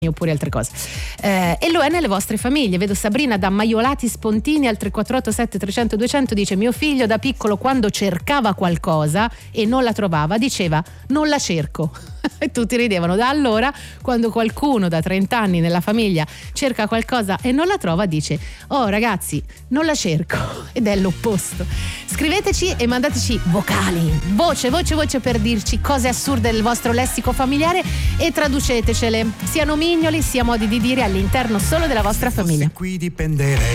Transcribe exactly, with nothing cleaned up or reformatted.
oppure altre cose, eh, e lo è nelle vostre famiglie. Vedo Sabrina da Maiolati Spontini al tre quattro otto sette trecento duecento dice: mio figlio da piccolo quando cercava qualcosa e non la trovava diceva non la cerco e tutti ridevano. Da allora quando qualcuno da trenta anni nella famiglia cerca qualcosa e non la trova dice oh ragazzi non la cerco, ed è l'opposto. Scriveteci e mandateci vocali, voce voce voce per dirci cose assurde del vostro lessico familiare e traducetecele, siano mignoli sia modi di dire all'interno solo della vostra famiglia. Qui dipenderei